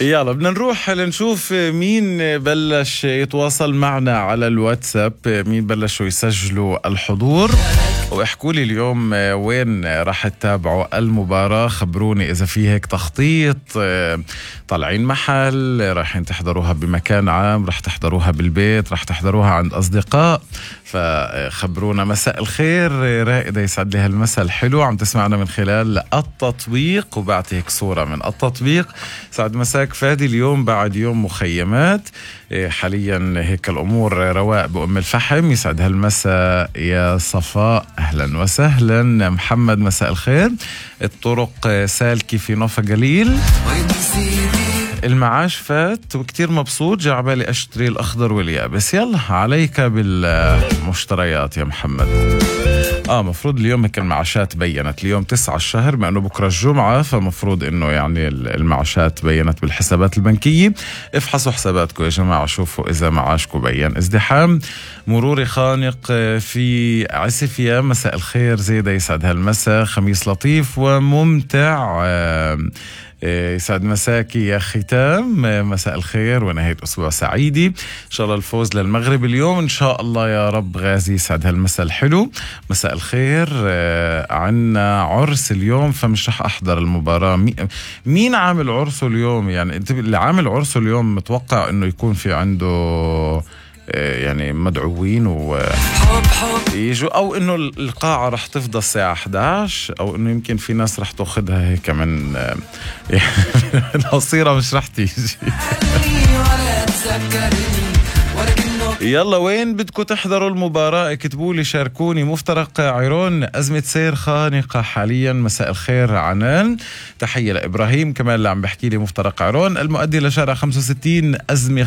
يلا بدنا نروح لنشوف مين بلش يتواصل معنا على الواتساب، مين بلشوا يسجلوا الحضور، واحكوا لي اليوم وين راح تتابعوا المباراة. خبروني إذا في هيك تخطيط، طالعين محل، رايحين تحضروها بمكان عام، راح تحضروها بالبيت، راح تحضروها عند أصدقاء. فخبرونا. مساء الخير رائدة، يسعد لي هالمساء الحلو، عم تسمعنا من خلال التطبيق وبعطي هيك صورة من التطبيق. سعد مساك فادي، اليوم بعد يوم مخيمات، حاليا هيك الأمور رواق بأم الفحم. يسعد هالمساء يا صفاء، أهلا وسهلا. محمد مساء الخير، الطرق سالكة في نوفا قليل، المعاش فات وكتير مبسوط، جا عبالي أشتري الأخضر واليابس. يلا عليك بالمشتريات يا محمد. مفروض اليوم هيك المعاشات بينت، اليوم 9 الشهر، مع انه بكرة الجمعة، فمفروض انه يعني المعاشات بينت بالحسابات البنكية. افحصوا حساباتكم يا جماعة، شوفوا اذا معاشكم بين. ازدحام مروري خانق في عسفية. مساء الخير زيدة، يسعد هالمساء، خميس لطيف وممتع. يسعد مساكي يا ختام، مساء الخير ونهاية أسبوع سعيدة، إن شاء الله الفوز للمغرب اليوم إن شاء الله يا رب. غازي يسعد هالمساء الحلو. مساء الخير، عنا عرس اليوم فمش رح أحضر المباراة. مين عامل عرسه اليوم؟ يعني أنت اللي عامل عرسه اليوم متوقع إنه يكون في عنده يعني مدعوين يجوا، او انه القاعة رح تفضى الساعة 11، او انه يمكن في ناس رح تاخدها هيك من القصيرة مش رح تيجي. يلا وين بدكم تحضروا المباراة؟ اكتبوا لي، شاركوني. مفترق عيرون، أزمة سير خانقة حاليا. مساء الخير عنان، تحية لإبراهيم كمان اللي عم بحكي لي مفترق عيرون المؤدي لشارع 65 أزمة